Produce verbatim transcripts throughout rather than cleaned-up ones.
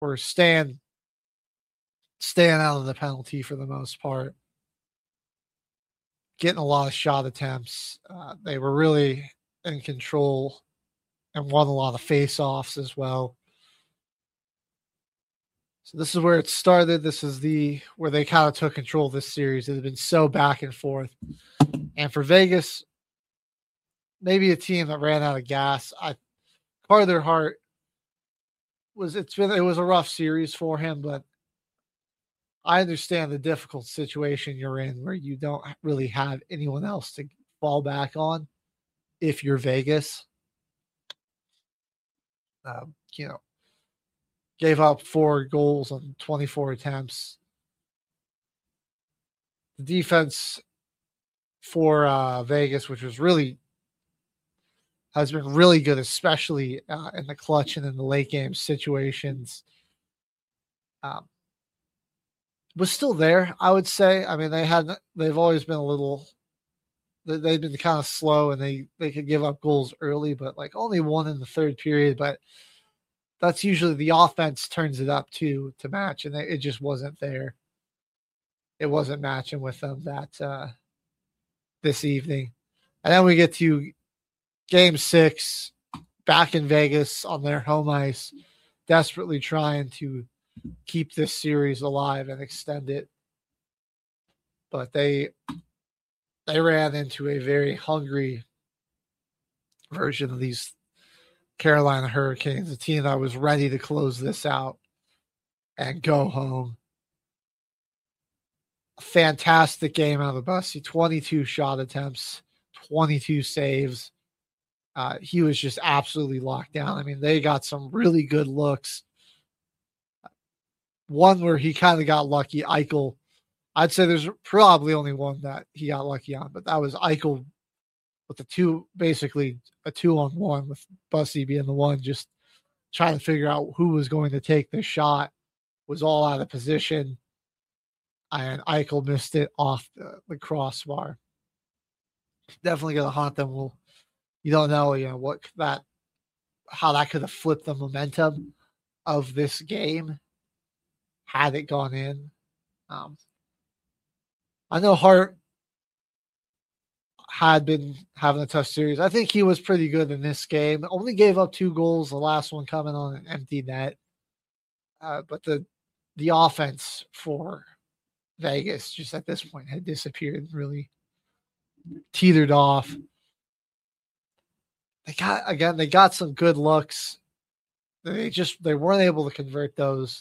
were staying staying out of the penalty for the most part, getting a lot of shot attempts. Uh, they were really in control and won a lot of face-offs as well. So this is where it started. This is the where they kind of took control of this series. It had been so back and forth. And for Vegas, maybe a team that ran out of gas. I Carter Hart was it's been it was a rough series for him, but I understand the difficult situation you're in where you don't really have anyone else to fall back on if you're Vegas. Um, you know, gave up four goals on twenty-four attempts. The defense for uh, Vegas, which was really has been really good, especially uh, in the clutch and in the late game situations. Um, was still there, I would say. I mean, they had they've always been a little. They've been kind of slow, and they they could give up goals early, but like only one in the third period. But that's usually the offense turns it up too to match, and it just wasn't there. It wasn't matching with them that uh, this evening, and then we get to Game Six, back in Vegas on their home ice, desperately trying to keep this series alive and extend it, but they they ran into a very hungry version of these Carolina Hurricanes, a team that was ready to close this out and go home. A fantastic game out of the Bussy, twenty-two shot attempts, twenty-two saves. Uh, he was just absolutely locked down. I mean, they got some really good looks. One where he kind of got lucky, Eichel. I'd say there's probably only one that he got lucky on, but that was Eichel with the two, basically a two on one with Bussy being the one just trying to figure out who was going to take the shot, was all out of position, and Eichel missed it off the, the crossbar. Definitely going to haunt them. We'll, you don't know, you know, what that, how that could have flipped the momentum of this game had it gone in. Um, I know Hart had been having a tough series. I think he was pretty good in this game. Only gave up two goals, the last one coming on an empty net. Uh, but the the offense for Vegas just at this point had disappeared, really teetered off. They got again, they got some good looks. They just they weren't able to convert those.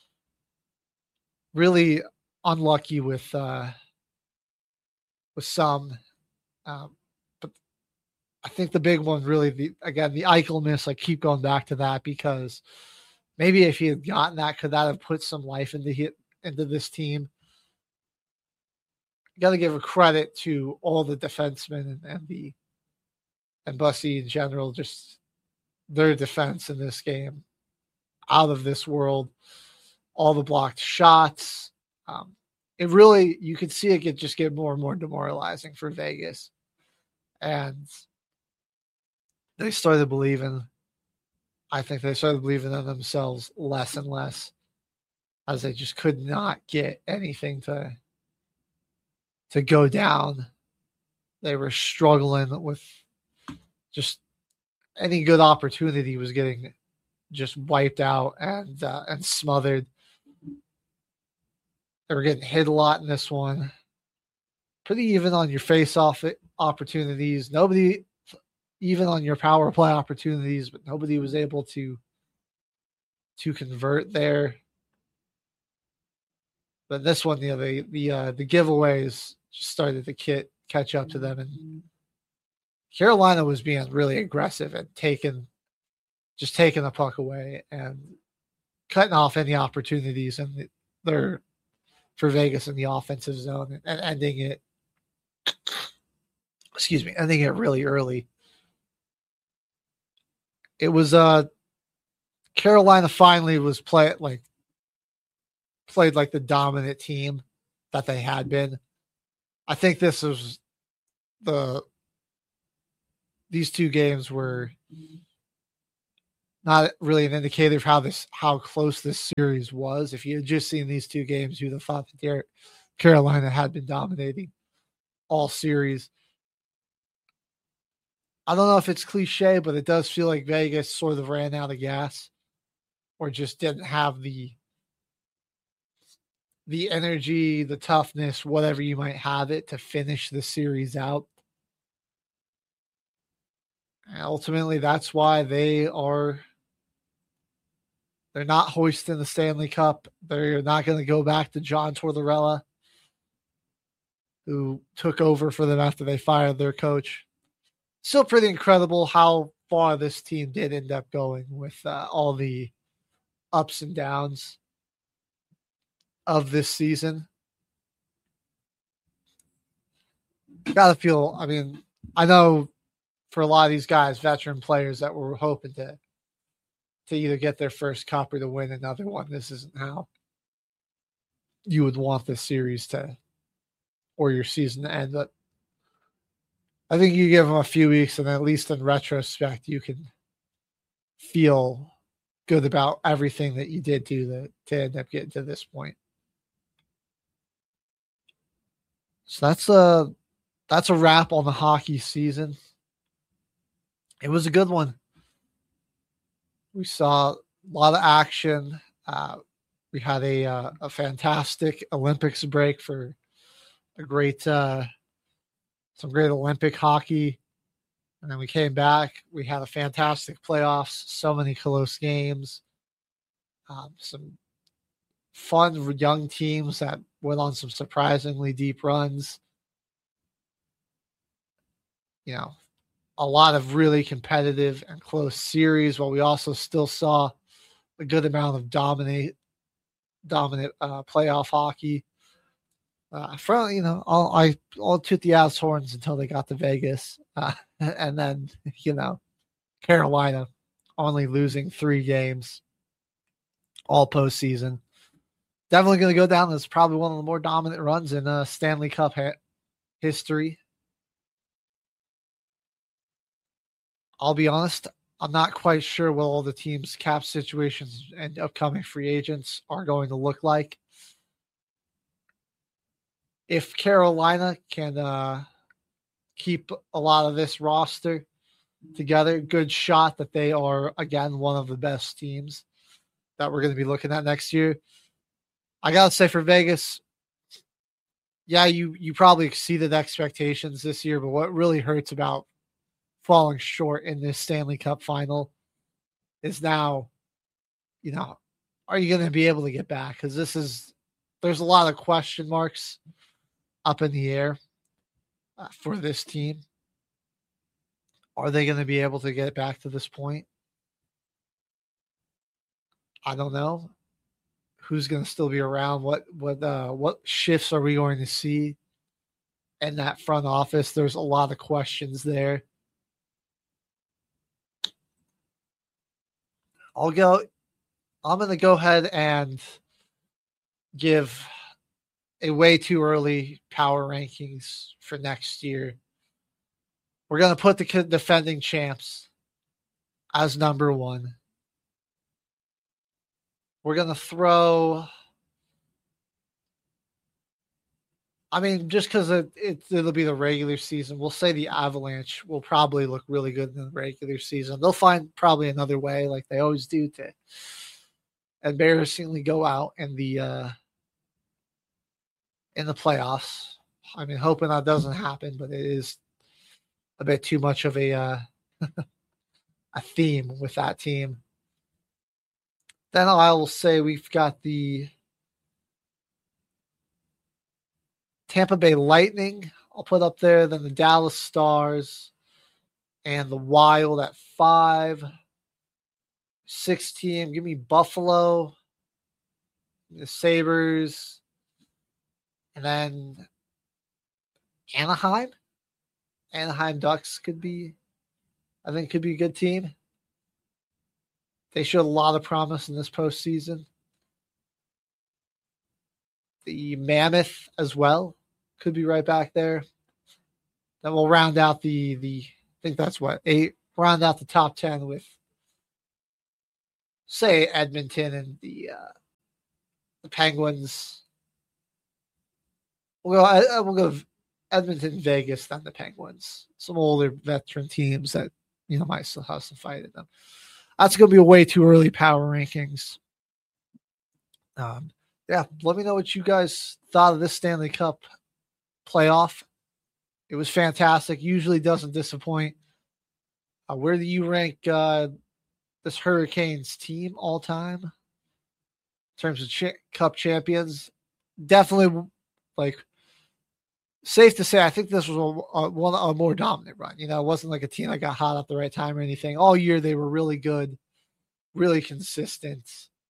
Really unlucky with uh, with some. Um, but I think the big one really, the again, the Eichel miss, I keep going back to that because maybe if he had gotten that, could that have put some life into hit into this team? You got to give a credit to all the defensemen and, and the and Bussy in general, just their defense in this game, out of this world. All the blocked shots. Um, it really, you could see it get just get more and more demoralizing for Vegas. And they started believing, I think they started believing in themselves less and less as they just could not get anything to, to go down. They were struggling with just any good opportunity was getting just wiped out and uh, and smothered. They were getting hit a lot in this one. Pretty even on your face-off opportunities. Nobody even on your power play opportunities, but nobody was able to to convert there. But this one, you know, the the uh, the giveaways just started to kit, catch up to them, and Carolina was being really aggressive and taking just taking the puck away and cutting off any opportunities, and they're for Vegas in the offensive zone and ending it. Excuse me, ending it really early. It was uh Carolina finally was play like played like the dominant team that they had been. I think this was the these two games were not really an indicator of how this how close this series was. If you had just seen these two games, you'd have thought that Carolina had been dominating all series. I don't know if it's cliche, but it does feel like Vegas sort of ran out of gas or just didn't have the the energy, the toughness, whatever you might have it to finish the series out. And ultimately, that's why they are they're not hoisting the Stanley Cup. They're not going to go back to John Tortorella, who took over for them after they fired their coach. Still pretty incredible how far this team did end up going with uh, all the ups and downs of this season. Gotta feel, I mean, I know for a lot of these guys, veteran players that were hoping to to either get their first cup or to win another one, this isn't how you would want this series to, or your season to end. But I think you give them a few weeks, and at least in retrospect, you can feel good about everything that you did do to, to end up getting to this point. So that's a that's a wrap on the hockey season. It was a good one. We saw a lot of action. Uh, we had a uh, a fantastic Olympics break for a great uh, some great Olympic hockey, and then we came back. We had a fantastic playoffs. So many close games. Um, some fun young teams that went on some surprisingly deep runs. You know, a lot of really competitive and close series, while we also still saw a good amount of dominate, dominant uh, playoff hockey. Uh, from you know, I'll I I'll toot the ass horns until they got to Vegas, uh, and then you know, Carolina only losing three games all postseason. Definitely going to go down as probably one of the more dominant runs in uh, Stanley Cup ha- history. I'll be honest, I'm not quite sure what all the teams' cap situations and upcoming free agents are going to look like. If Carolina can uh, keep a lot of this roster together, good shot that they are, again, one of the best teams that we're going to be looking at next year. I got to say for Vegas, yeah, you, you probably exceeded expectations this year, but what really hurts about falling short in this Stanley Cup final is now, you know, are you going to be able to get back? Because this is, there's a lot of question marks up in the air uh, for this team. Are they going to be able to get back to this point? I don't know. Who's going to still be around? What what uh, what shifts are we going to see in that front office? There's a lot of questions there. I'll go. I'm going to go ahead and give a way too early power rankings for next year. We're going to put the defending champs as number one. We're going to throw, I mean, just because it, it, it'll be the regular season, we'll say the Avalanche will probably look really good in the regular season. They'll find probably another way, like they always do, to embarrassingly go out in the uh, in the playoffs. I mean, hoping that doesn't happen, but it is a bit too much of a uh, a theme with that team. Then I will say we've got the Tampa Bay Lightning. I'll put up there. Then the Dallas Stars and the Wild at five. Six team. Give me Buffalo, the Sabres, and then Anaheim. Anaheim Ducks could be, I think, could be a good team. They showed a lot of promise in this postseason. The Mammoth as well could be right back there. Then we'll round out the the I think that's what eight. Round out the top ten with say Edmonton and the uh, the Penguins. We'll go. Uh, we'll go Edmonton, Vegas, then the Penguins. Some older veteran teams that you know might still have some fight in them. That's going to be a way too early power rankings. Um, yeah, let me know what you guys thought of this Stanley Cup playoff. It was fantastic. Usually doesn't disappoint. Uh, where do you rank uh, this Hurricanes team all time in terms of cha- Cup champions? Definitely, like, safe to say, I think this was a, a, one a more dominant run. You know, it wasn't like a team that got hot at the right time or anything. All year they were really good, really consistent.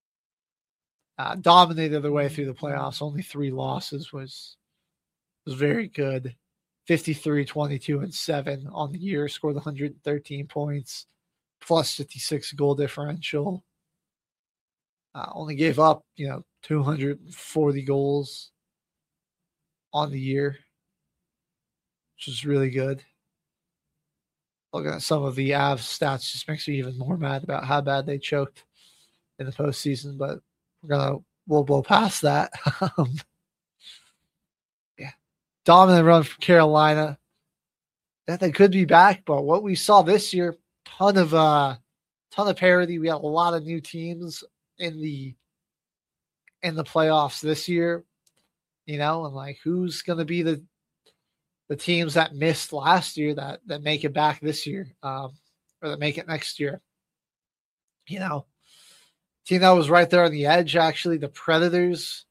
Uh, dominated their way through the playoffs. Only three losses was was very good. fifty-three, twenty-two, and seven on the year. Scored one hundred thirteen points, plus fifty-six goal differential. Uh, only gave up, you know, two hundred forty goals on the year, which is really good. Looking at some of the Avs stats just makes me even more mad about how bad they choked in the postseason, but we're gonna we'll blow past that. um, yeah, dominant run from Carolina. That they could be back, but what we saw this year, ton of uh, ton of parity. We had a lot of new teams in the in the playoffs this year. You know, and like who's gonna be the the teams that missed last year that that make it back this year, um, or that make it next year? You know, team that was right there on the edge, actually, the Predators,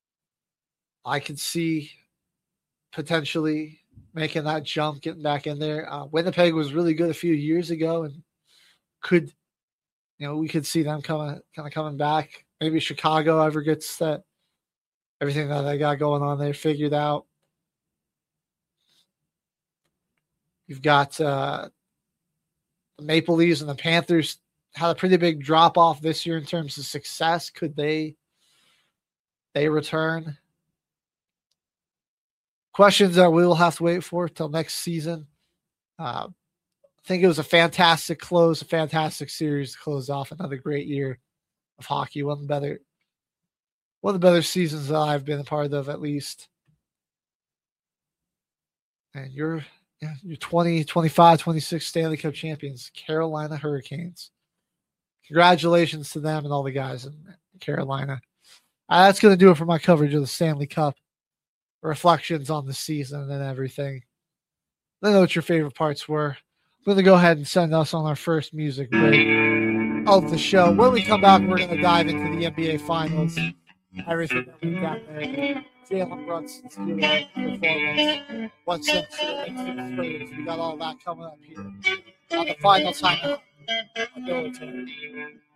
I could see potentially making that jump, getting back in there. Uh, Winnipeg was really good a few years ago and could, you know, we could see them coming, kind of coming back. Maybe Chicago ever gets that, everything that they got going on there figured out. You've got uh, the Maple Leafs and the Panthers had a pretty big drop off this year in terms of success. Could they they return? Questions that we will have to wait for till next season. Uh, I think it was a fantastic close, a fantastic series to close off another great year of hockey. One of the better, one of the better seasons that I've been a part of, at least. And you're, yeah, you're twenty, twenty-five, twenty-six Stanley Cup champions, Carolina Hurricanes. Congratulations to them and all the guys in Carolina. Uh, that's going to do it for my coverage of the Stanley Cup. Reflections on the season and everything. Let me know what your favorite parts were. I'm going to go ahead and send us on our first music break of the show. When we come back, we're going to dive into the N B A Finals. Everything that we got there. Jalen Brunson's performance. What's up to the Knicks Spurs. We got all that coming up here on the final time.